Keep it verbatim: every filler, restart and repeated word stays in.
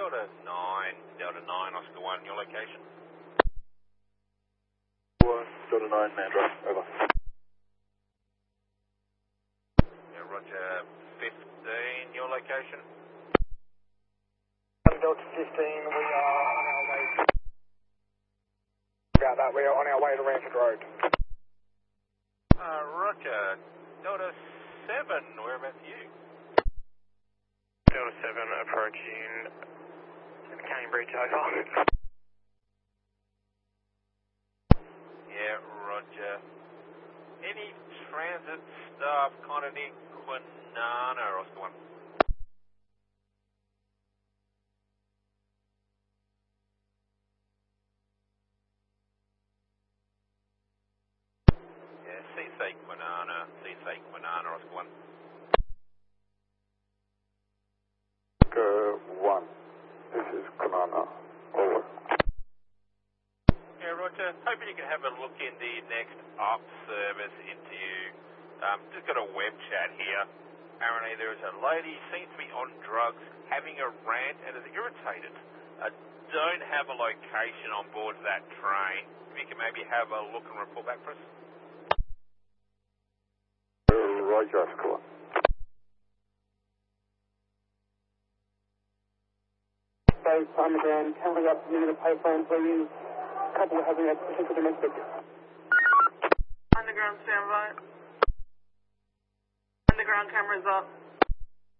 Delta nine, Delta nine, Oscar one, your location? one, Delta nine, Mandra, over. Yeah, roger, fifteen, your location? Delta fifteen, we are on our way to... About that, we are on our way to Ranford Road. Uh, roger, Delta seven, whereabouts are you? Delta seven approaching Cambridge, over. Yeah, roger. Any transit staff kind of near Kwinana, Oscar one? Yeah, C S A Kwinana, C S A Kwinana, Oscar one. Oscar one, this is Kanana, over. Yeah, roger. Hoping you can have a look into your next up service into you. Um, just got a web chat here. Apparently there is a lady seems to be on drugs, having a rant and is irritated. I don't have a location on board that train. If you can maybe have a look and report back for us. Roger, Oscar one. Those underground, currently up near the payphone, please. Couple having a potential domestic. Underground standby. Underground cameras up.